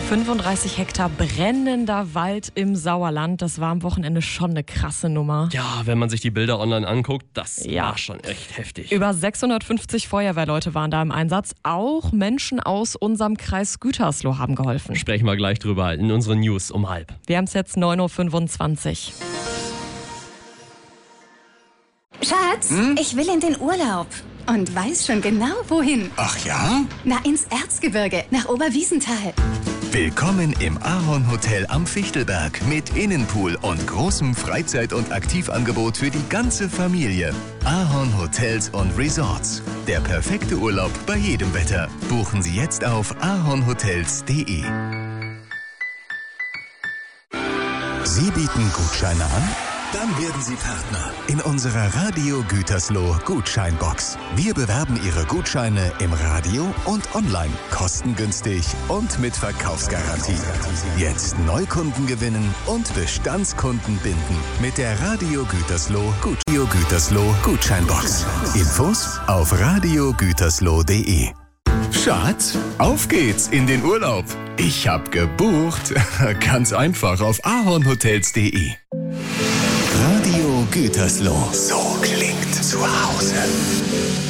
35 Hektar brennender Wald im Sauerland. Das war am Wochenende schon eine krasse Nummer. Ja, wenn man sich die Bilder online anguckt, das war schon echt heftig. Über 650 Feuerwehrleute waren da im Einsatz. Auch Menschen aus unserem Kreis Gütersloh haben geholfen. Sprechen wir gleich drüber in unseren News um 12:30. Wir haben es jetzt 9:25 Uhr. Schatz, ich will in den Urlaub. Und weiß schon genau, wohin. Ach ja? Na, ins Erzgebirge, nach Oberwiesenthal. Willkommen im Ahorn Hotel am Fichtelberg mit Innenpool und großem Freizeit- und Aktivangebot für die ganze Familie. Ahorn Hotels und Resorts. Der perfekte Urlaub bei jedem Wetter. Buchen Sie jetzt auf ahornhotels.de. Sie bieten Gutscheine an? Dann werden Sie Partner in unserer Radio Gütersloh Gutscheinbox. Wir bewerben Ihre Gutscheine im Radio und online, kostengünstig und mit Verkaufsgarantie. Jetzt Neukunden gewinnen und Bestandskunden binden mit der Radio Gütersloh Gutscheinbox. Infos auf radiogütersloh.de. Schatz, auf geht's in den Urlaub. Ich hab gebucht. Ganz einfach auf ahornhotels.de. Radio Gütersloh. So klingt zu Hause.